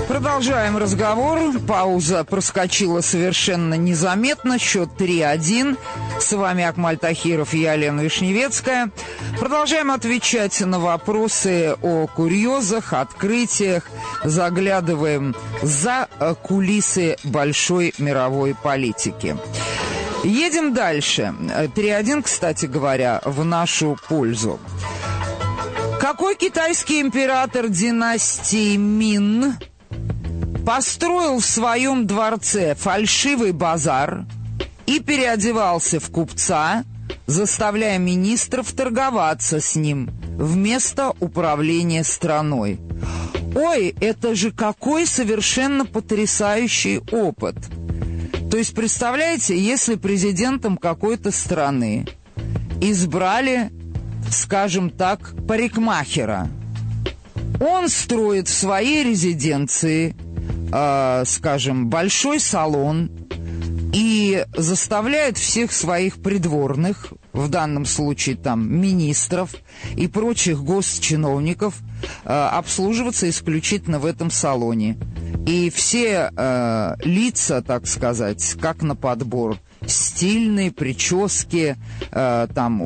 Продолжаем разговор. Пауза проскочила совершенно незаметно. Счет 3-1. С вами Акмаль Тахиров и я, Лена Вишневецкая. Продолжаем отвечать на вопросы о курьезах, открытиях. Заглядываем за кулисы большой мировой политики. Едем дальше. 3-1, кстати говоря, в нашу пользу. Какой китайский император династии Мин построил в своем дворце фальшивый базар и переодевался в купца, заставляя министров торговаться с ним вместо управления страной? Ой, это же какой совершенно потрясающий опыт! То есть, представляете, если президентом какой-то страны избрали, скажем так, парикмахера, он строит в своей резиденции, скажем, большой салон и заставляет всех своих придворных, в данном случае там министров и прочих госчиновников, обслуживаться исключительно в этом салоне. И все лица, так сказать, как на подбор, стильные прически, там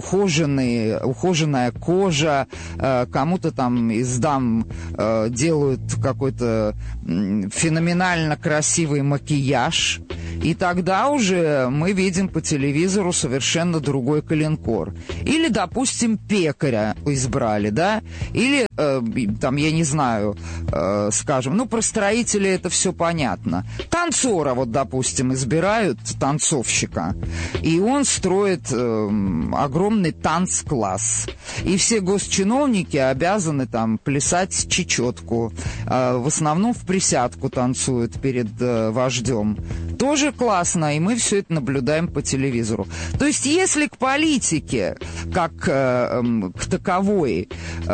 ухоженная кожа, кому-то там из дам делают какой-то феноменально красивый макияж, и тогда уже мы видим по телевизору совершенно другой коленкор. Или, допустим, пекаря избрали, да, или там, я не знаю, скажем, ну, про строителей это все понятно. Танцора, вот, допустим, избирают, танцовщика, и он строит огромный танцкласс. И все госчиновники обязаны там плясать чечетку. В основном в присядку танцуют перед вождем. Тоже классно, и мы все это наблюдаем по телевизору. То есть, если к политике, как к таковой,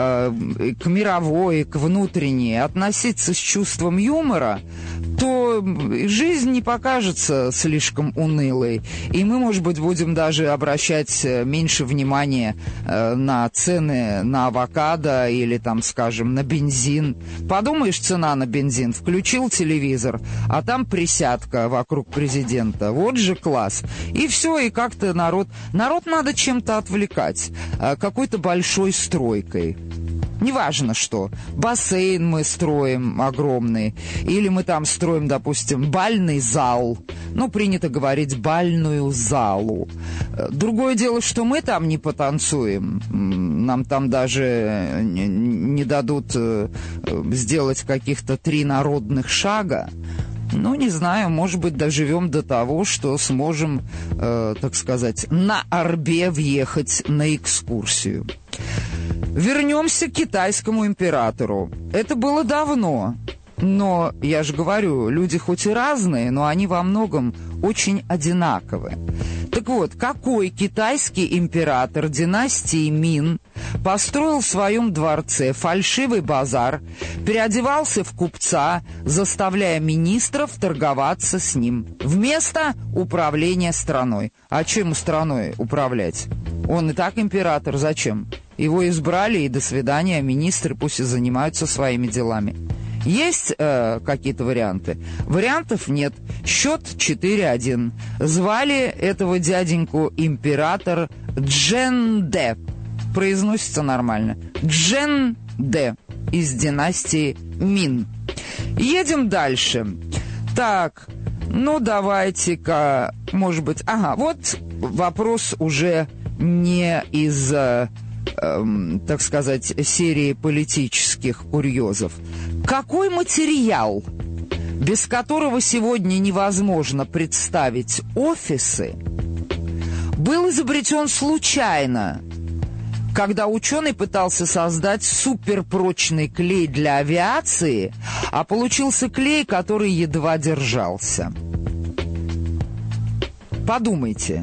к мировой, к внутренней, относиться с чувством юмора, то жизнь не покажется слишком унылой. И мы, может быть, будем даже обращать меньше внимания на цены на авокадо или, там, скажем, на бензин. Подумаешь, цена на бензин, включил телевизор, а там присядка вокруг президента. Вот же класс. И все, и как-то народ надо чем-то отвлекать, какой-то большой стройкой. Неважно что. Бассейн мы строим огромный. Или мы там строим, допустим, бальный зал. Ну, принято говорить бальную залу. Другое дело, что мы там не потанцуем. Нам там даже не дадут сделать каких-то 3 народных шага. Ну, не знаю, может быть, доживем до того, что сможем, так сказать, на орбе въехать на экскурсию. Вернемся к китайскому императору. Это было давно. Но, я же говорю, люди хоть и разные, но они во многом очень одинаковы. Так вот, какой китайский император династии Мин построил в своем дворце фальшивый базар, переодевался в купца, заставляя министров торговаться с ним вместо управления страной? А чем страной управлять? Он и так император, зачем? Его избрали, и до свидания, министры пусть и занимаются своими делами. Есть какие-то варианты? Вариантов нет. Счет 4-1. Звали этого дяденьку император Чжэньдэ. Произносится нормально. Чжэньдэ из династии Мин. Едем дальше. Так, ну давайте-ка, может быть... Ага, вот вопрос уже не из... так сказать, серии политических курьезов. Какой материал, без которого сегодня невозможно представить офисы, был изобретен случайно, когда ученый пытался создать суперпрочный клей для авиации, а получился клей, который едва держался? Подумайте.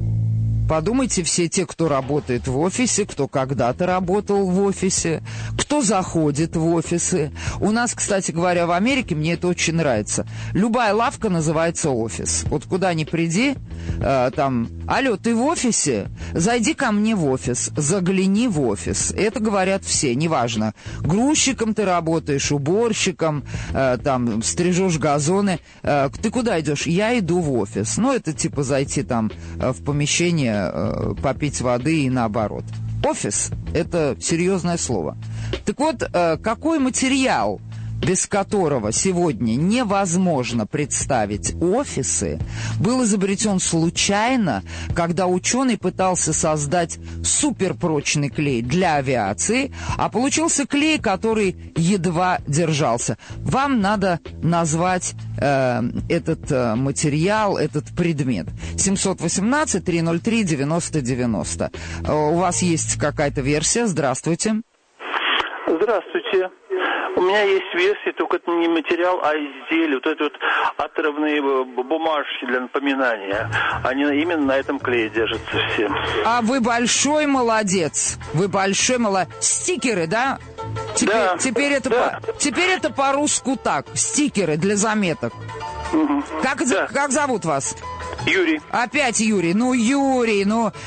Подумайте, все те, кто работает в офисе, кто когда-то работал в офисе, кто кто заходит в офисы. У нас, кстати говоря, в Америке, мне это очень нравится, любая лавка называется офис. Вот куда ни приди, там, алло, ты в офисе? Зайди ко мне в офис, загляни в офис. Это говорят все, неважно, грузчиком ты работаешь, уборщиком, там, стрижешь газоны. Ты куда идешь? Я иду в офис. Ну, это типа зайти там в помещение, попить воды и наоборот. Офис – это серьезное слово. Так вот, какой материал, без которого сегодня невозможно представить офисы, был изобретен случайно, когда ученый пытался создать суперпрочный клей для авиации, а получился клей, который едва держался. Вам надо назвать этот материал, этот предмет. 718-303-90-90. У вас есть какая-то версия? Здравствуйте. Здравствуйте. У меня есть версия, только это не материал, а изделие. Вот эти вот отрывные бумажки для напоминания. Они именно на этом клее держатся все. А вы большой молодец. Вы большой молодец. Стикеры, да? Теперь это по-русски так. Стикеры для заметок. Угу. Как зовут вас? Юрий. Опять Юрий. Ну, Юрий,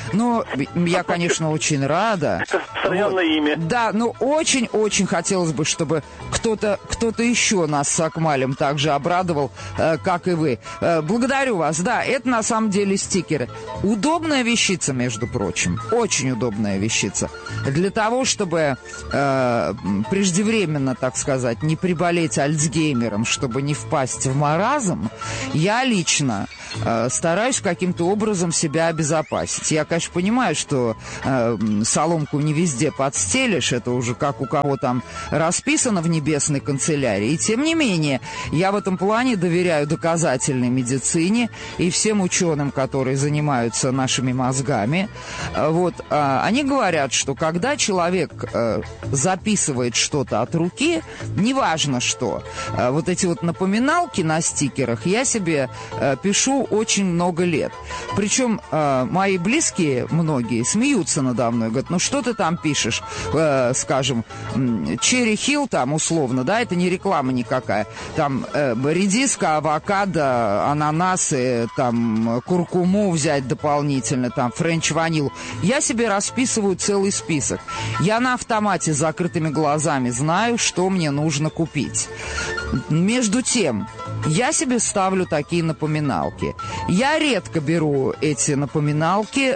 я, конечно, очень рада. Это странное имя. Да, очень-очень хотелось бы, чтобы кто-то еще нас с Акмалем так же обрадовал, как и вы. Благодарю вас. Да, это на самом деле стикеры. Удобная вещица, между прочим. Очень удобная вещица. Для того, чтобы преждевременно, так сказать, не приболеть Альцгеймером, чтобы не впасть в маразм, я лично стараюсь каким-то образом себя обезопасить. Я, конечно, понимаю, что соломку не везде подстелишь, это уже как у кого там расписано в небесной канцелярии. И тем не менее, я в этом плане доверяю доказательной медицине и всем ученым, которые занимаются нашими мозгами. Вот, они говорят, что когда человек записывает что-то от руки, неважно что, вот эти вот напоминалки на стикерах я себе пишу очень много лет. Причем мои близкие, многие, смеются надо мной, говорят, ну что ты там пишешь, скажем, Черри Хилл там условно, да, это не реклама никакая, там редиска, авокадо, ананасы, там куркуму взять дополнительно, там френч ванилу. Я себе расписываю целый список. Я на автомате с закрытыми глазами знаю, что мне нужно купить. Между тем, я себе ставлю такие напоминалки. Я редко беру эти напоминалки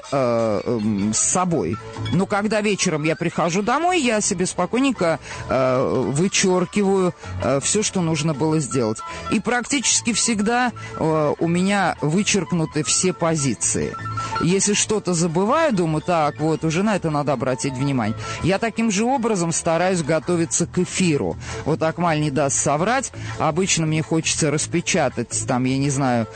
с собой. Но когда вечером я прихожу домой, я себе спокойненько вычеркиваю все, что нужно было сделать. И практически всегда у меня вычеркнуты все позиции. Если что-то забываю, думаю, так, вот, уже на это надо обратить внимание. Я таким же образом стараюсь готовиться к эфиру. Вот Акмаль не даст соврать. Обычно мне хочется распечатать, там, я не знаю,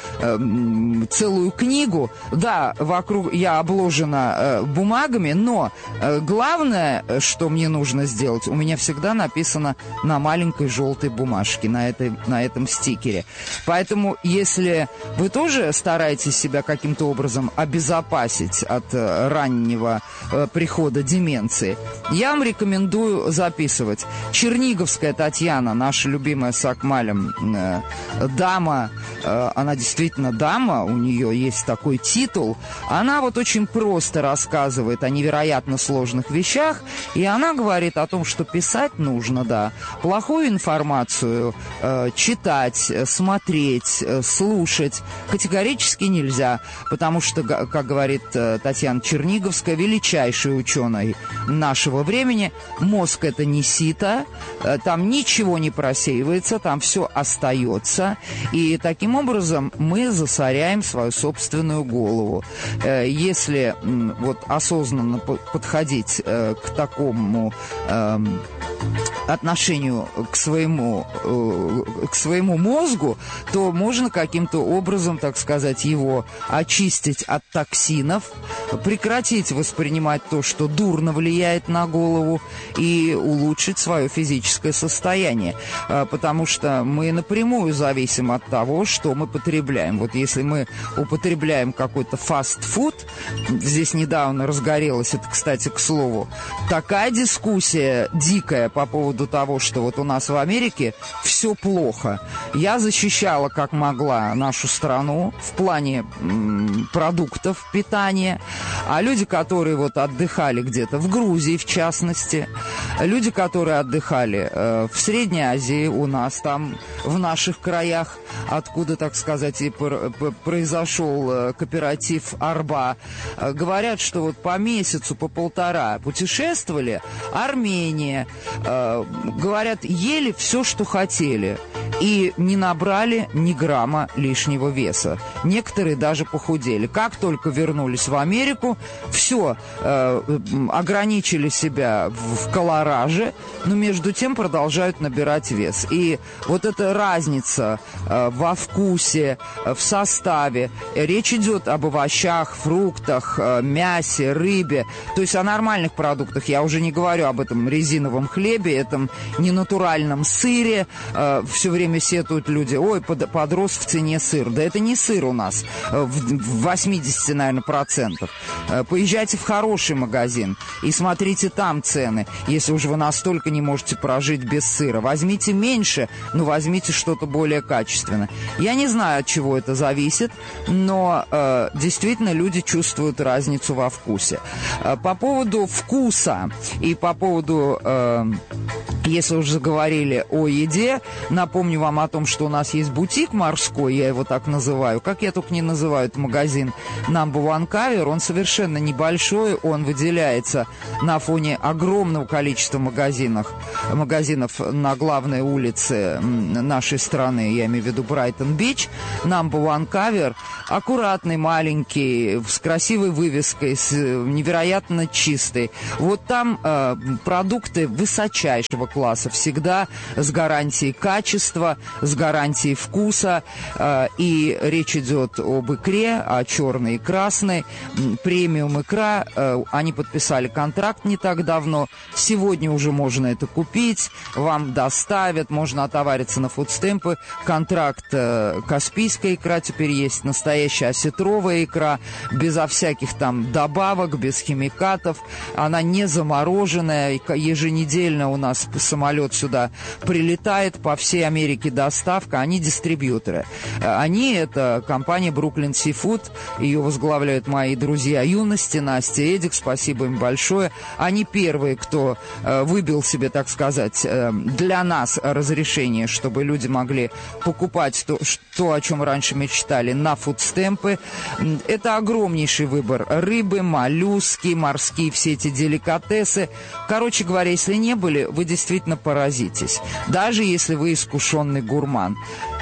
целую книгу. Да, вокруг я обложена бумагами, но главное, что мне нужно сделать, у меня всегда написано на маленькой желтой бумажке, на этом стикере. Поэтому, если вы тоже стараетесь себя каким-то образом обезопасить от раннего прихода деменции, я вам рекомендую записывать. Черниговская Татьяна, наша любимая с Акмалем дама, она действительно дама, у нее есть такой титул, она вот очень просто рассказывает о невероятно сложных вещах, и она говорит о том, что писать нужно, да, плохую информацию читать, смотреть, слушать категорически нельзя, потому что, как говорит Татьяна Черниговская, величайший ученый нашего времени, мозг — это не сито, там ничего не просеивается, там все остается, и таким образом мы засоряем свою собственную голову. Если вот осознанно подходить к такому отношению к своему мозгу, то можно каким-то образом, так сказать, его очистить от токсинов, прекратить воспринимать то, что дурно влияет на голову, и улучшить свое физическое состояние. Потому что мы напрямую зависим от того, что мы потребляем. Вот если мы употребляем какой-то фастфуд, здесь недавно разгорелась, это, кстати, к слову, такая дискуссия дикая по поводу того, что вот у нас в Америке все плохо. Я защищала, как могла, нашу страну в плане продуктов питания, а люди, которые вот отдыхали где-то в Грузии, в частности, люди, которые отдыхали в Средней Азии, у нас там, в наших краях, откуда, так сказать, и произошел кооператив «Арба», говорят, что вот по месяцу, по полтора путешествовали. Армения, говорят, ели все, что хотели, и не набрали ни грамма лишнего веса. Некоторые даже похудели. Как только вернулись в Америку, все, ограничили себя в колораже, но между тем продолжают набирать вес. И вот эта разница во вкусе, в составе, речь идет об овощах, фруктах, мясе, рыбе, то есть о нормальных продуктах. Я уже не говорю об этом резиновом хлебе, этом ненатуральном сыре. Все время сетуют люди: ой, подрос в цене сыр. Да это не сыр у нас в 80, наверное, процентов. Поезжайте в хороший магазин и смотрите там цены, если уж вы настолько не можете прожить без сыра. Возьмите меньше, но возьмите что-то более качественное. Я не знаю, от чего это зависит, но действительно люди чувствуют разницу во вкусе. По поводу вкуса и по поводу, если уже заговорили о еде, напомню вам о том, что у нас есть бутик морской, я его так называю, как я только не называю, это магазин Number One Cover. Он совершенно небольшой, он выделяется на фоне огромного количества магазинов на главной улице нашей страны, я имею в виду Брайтон-Бич. Number One Cover аккуратный, маленький, с красивой вывеской, с невероятно чистой. Вот там продукты высочайшего класса, всегда с гарантией качества, с гарантией вкуса. И речь идет об икре, о черной и красной. Премиум икра. Они подписали контракт не так давно. Сегодня уже можно это купить. Вам доставят, можно отовариться на фудстемпы. Контракт каспийская икра теперь есть, настоящая осетровая икра, безо всяких там добавок, без химикатов. Она не замороженная. Еженедельно у нас самолет сюда прилетает, по всей Америке доставка. Они дистрибьюторы. Они — это компания Brooklyn Seafood. Ее возглавляют мои друзья юности, Настя и Эдик. Спасибо им большое. Они первые, кто выбил себе, так сказать, для нас разрешение, чтобы люди могли покупать то, о чем раньше мечтали, на фудстемпы. Это огромнейший выбор рыбы, моллюски, морские, все эти деликатесы. Короче говоря, если не были, вы действительно поразитесь. Даже если вы искушенный гурман.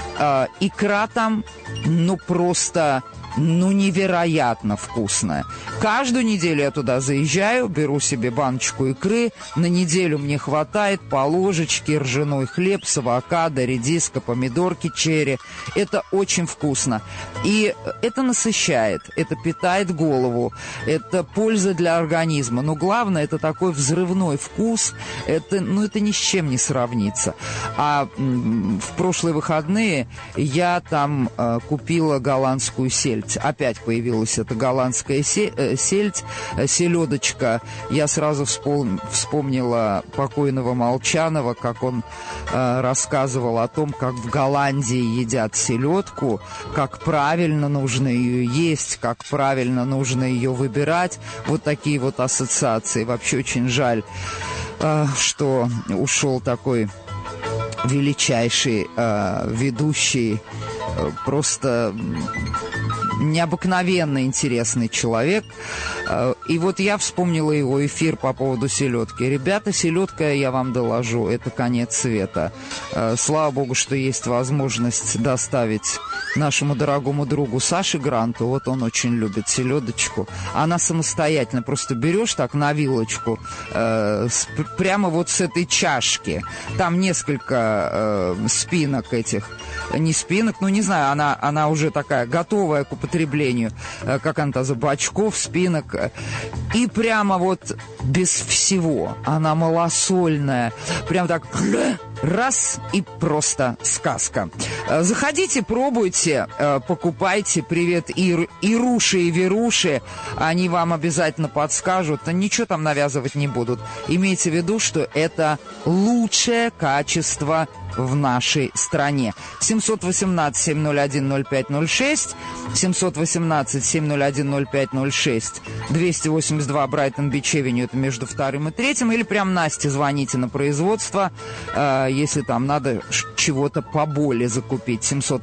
Икра там, просто... невероятно вкусная. Каждую неделю я туда заезжаю, беру себе баночку икры. На неделю мне хватает по ложечке, ржаной хлеб с авокадо, редиска, помидорки, черри. Это очень вкусно. И это насыщает, это питает голову, это польза для организма. Но главное, это такой взрывной вкус. Это ни с чем не сравнится. А в прошлые выходные я там купила голландскую сельдь. Опять появилась эта голландская сельдь, селедочка. Я сразу вспомнила покойного Молчанова, как он рассказывал о том, как в Голландии едят селедку, как правильно нужно ее есть, как правильно нужно ее выбирать. Вот такие вот ассоциации. Вообще очень жаль, что ушел такой величайший ведущий, просто необыкновенно интересный человек. И вот я вспомнила его эфир по поводу селедки. Ребята, селедка, я вам доложу, это конец света. Слава богу, что есть возможность доставить нашему дорогому другу Саше Гранту. Вот он очень любит селедочку. Она самостоятельно, просто берешь так на вилочку, прямо вот с этой чашки. Там несколько спинок этих, не спинок, ну не знаю, она уже такая готовая к употреблению, как она там, бочков, спинок. И прямо вот без всего. Она малосольная. Прям так раз и просто сказка. Заходите, пробуйте, покупайте. Привет Ируши и Веруши. Они вам обязательно подскажут. Ничего там навязывать не будут. Имейте в виду, что это лучшее качество в нашей стране. 718-701-0506, 718-701-0506, 282 Брайтон-Бич-Эвеню, это между 2-м и 3-м, или прям Насте звоните на производство, если там надо чего-то поболее закупить.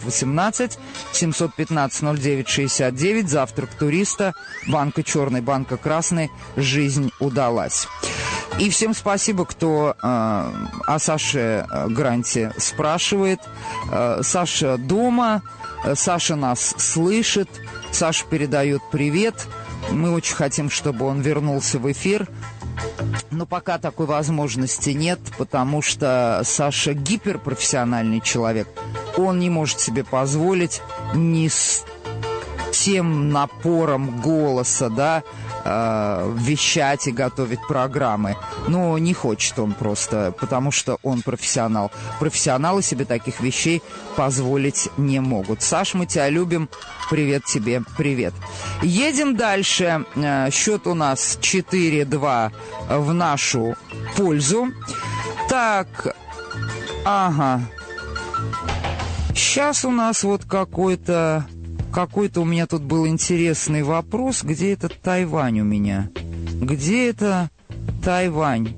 718-715-09-69, завтрак туриста, банка черный, банка красный, жизнь удалась. И всем спасибо, кто о Саше Гранте спрашивает. Саша дома, Саша нас слышит, Саша передает привет. Мы очень хотим, чтобы он вернулся в эфир. Но пока такой возможности нет, потому что Саша гиперпрофессиональный человек. Он не может себе позволить ни с тем напором голоса, да, вещать и готовить программы. Но не хочет он просто, потому что он профессионал. Профессионалы себе таких вещей позволить не могут. Саш, мы тебя любим. Привет тебе, привет. Едем дальше. Счет у нас 4-2 в нашу пользу. Так, ага. Сейчас у нас вот какой-то у меня тут был интересный вопрос. Где этот Тайвань у меня? Где это Тайвань?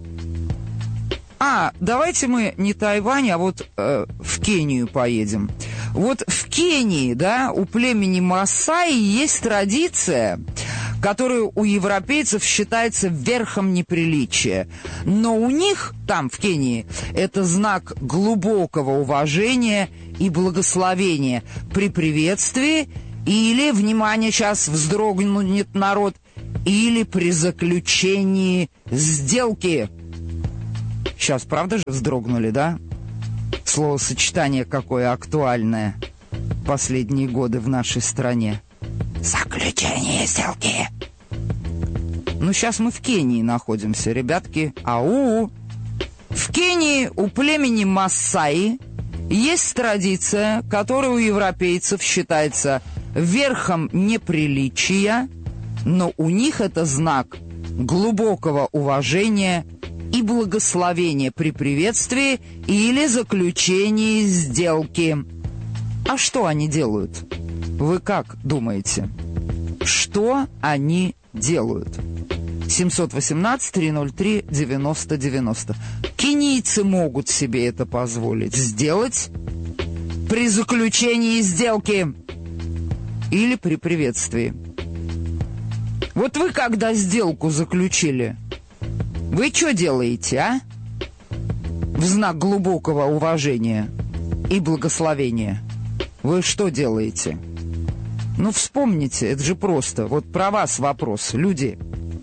Давайте мы не Тайвань, а вот в Кению поедем. Вот в Кении, да, у племени Масаи есть традиция, которая у европейцев считается верхом неприличия. Но у них, там, в Кении, это знак глубокого уважения и благословения при приветствии или, внимание, сейчас вздрогнет народ, или при заключении сделки. Сейчас, правда же, вздрогнули, да? Словосочетание какое актуальное последние годы в нашей стране. Заключение сделки. Ну, сейчас мы в Кении находимся, ребятки. Ау! В Кении у племени Масаи есть традиция, которая у европейцев считается верхом неприличия, но у них это знак глубокого уважения и благословения при приветствии или заключении сделки. А что они делают? Вы как думаете? Что они делают? 718-303-90-90. Кенийцы могут себе это позволить сделать при заключении сделки или при приветствии. Вот вы когда сделку заключили, вы что делаете, а? В знак глубокого уважения и благословения. Вы что делаете? Ну, вспомните, это же просто. Вот про вас вопрос. Люди.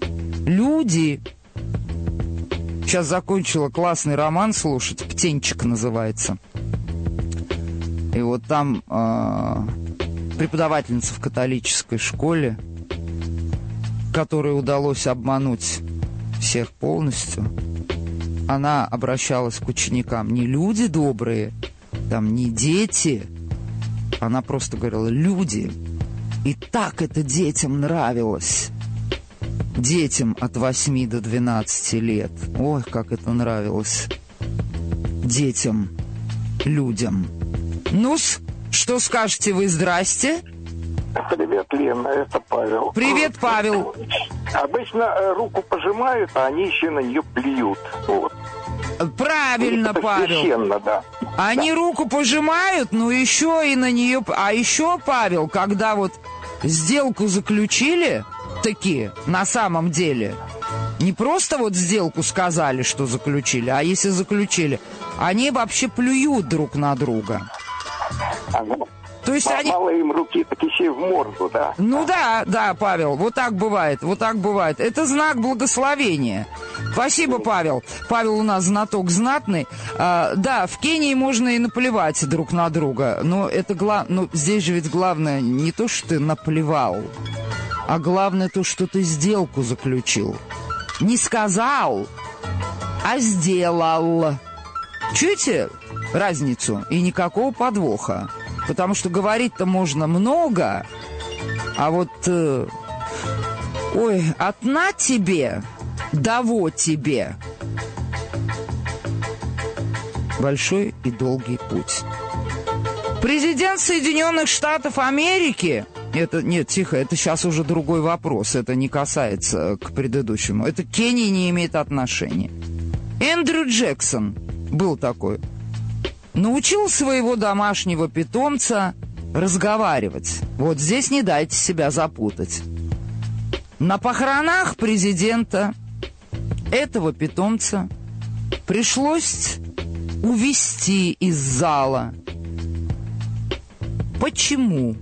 Сейчас закончила классный роман слушать. «Птенчик» называется. И вот там преподавательница в католической школе, которой удалось обмануть всех полностью, она обращалась к ученикам. Не люди добрые, там не дети. Она просто говорила: люди. И так это детям нравилось. Детям от 8 до 12 лет. Ой, как это нравилось. Детям, людям. Ну-с, что скажете вы? Здрасте. Привет, Лена, это Павел. Привет, Павел. Обычно руку пожимают, а они еще на нее плюют. Вот. Правильно, это Павел. Священно, да. Они руку пожимают, но еще и на нее... А еще, Павел, когда вот сделку заключили, таки, на самом деле. Не просто вот сделку сказали, что заключили, а если заключили, они вообще плюют друг на друга. То есть они... Мало им руки, так еще и в морду, да? Ну да, Павел, вот так бывает. Это знак благословения. Спасибо, Павел. Павел у нас знаток знатный. Да, в Кении можно и наплевать друг на друга. Но здесь же ведь главное не то, что ты наплевал, а главное то, что ты сделку заключил. Не сказал, а сделал. Чуете разницу? И никакого подвоха. Потому что говорить-то можно много, а вот... от на тебе, да вот тебе. Большой и долгий путь. Президент Соединенных Штатов Америки... Это сейчас уже другой вопрос. Это не касается к предыдущему. Это к Кении не имеет отношения. Эндрю Джексон был такой. Научил своего домашнего питомца разговаривать. Вот здесь не дайте себя запутать. На похоронах президента этого питомца пришлось увезти из зала. Почему?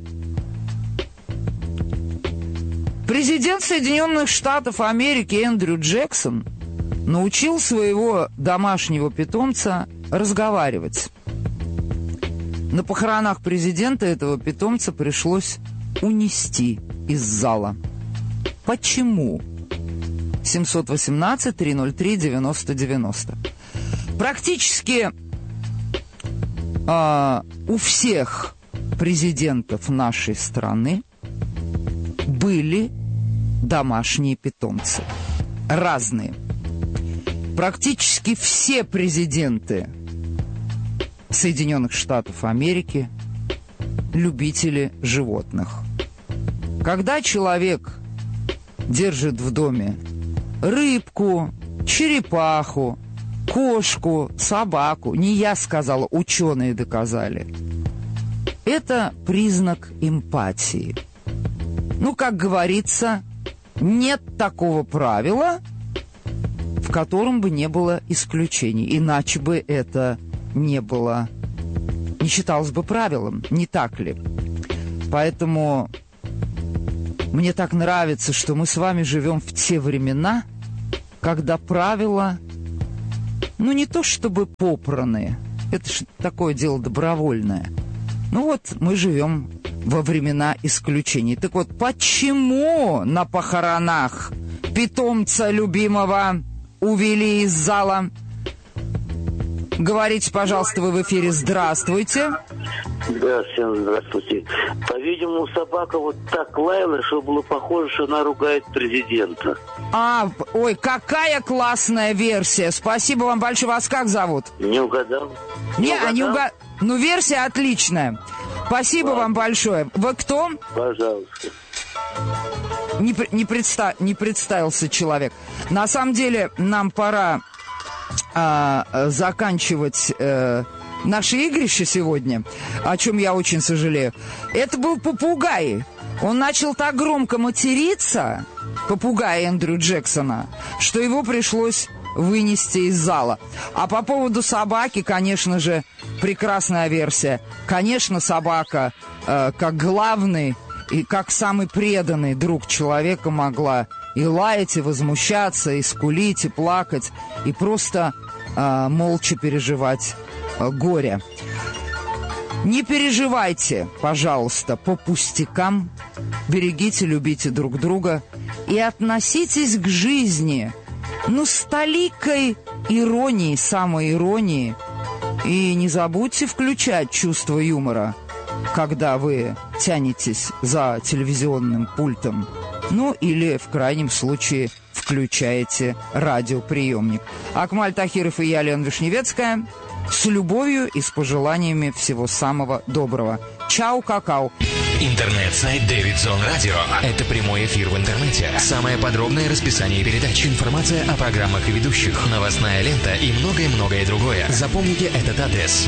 Президент Соединенных Штатов Америки Эндрю Джексон научил своего домашнего питомца разговаривать. На похоронах президента этого питомца пришлось унести из зала. Почему? 718-303-90-90. Практически у всех президентов нашей страны были домашние питомцы. Разные. Практически все президенты Соединенных Штатов Америки любители животных. Когда человек держит в доме рыбку, черепаху, кошку, собаку, не я сказала, ученые доказали, это признак эмпатии. Как говорится, нет такого правила, в котором бы не было исключений, иначе бы это не считалось бы правилом, не так ли? Поэтому мне так нравится, что мы с вами живем в те времена, когда правила, не то чтобы попранные, это же такое дело добровольное. Мы живем во времена исключений. Так вот, почему на похоронах питомца любимого увели из зала? Говорите, пожалуйста, вы в эфире. Здравствуйте. Да, всем здравствуйте. По-видимому, собака вот так лаяла, что было похоже, что она ругает президента. Ой, какая классная версия. Спасибо вам большое. Вас как зовут? Не угадал. Не угадал. Версия отличная. Спасибо вам большое. Вы кто? Пожалуйста. Не представился человек. На самом деле, нам пора заканчивать наши игрища сегодня, о чем я очень сожалею. Это был попугай. Он начал так громко материться, попугай Эндрю Джексона, что его пришлось вынести из зала. А по поводу собаки, конечно же, прекрасная версия. Конечно, собака, как главный и как самый преданный друг человека, могла и лаять, и возмущаться, и скулить, и плакать, и просто молча переживать горе. Не переживайте, пожалуйста, по пустякам. Берегите, любите друг друга и относитесь к жизни, с толикой иронии, самоиронии. И не забудьте включать чувство юмора, когда вы тянетесь за телевизионным пультом. Или, в крайнем случае, включаете радиоприемник. Акмаль Тахиров и я, Лена Вишневецкая, с любовью и с пожеланиями всего самого доброго. Чао, какао. Интернет-сайт Davidson Radio. Это прямой эфир в интернете. Самое подробное расписание передач, информация о программах и ведущих, новостная лента и многое-многое другое. Запомните этот адрес: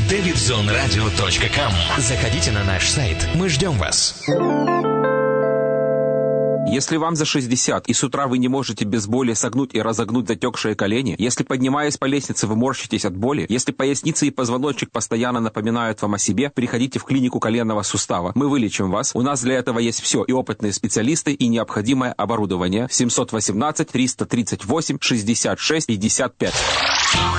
davidsonradio.com. Заходите на наш сайт. Мы ждем вас. Если вам за 60 и с утра вы не можете без боли согнуть и разогнуть затекшие колени, если, поднимаясь по лестнице, вы морщитесь от боли, если поясница и позвоночник постоянно напоминают вам о себе, приходите в клинику коленного сустава. Мы вылечим вас. У нас для этого есть все, и опытные специалисты, и необходимое оборудование. 718 338 66 55.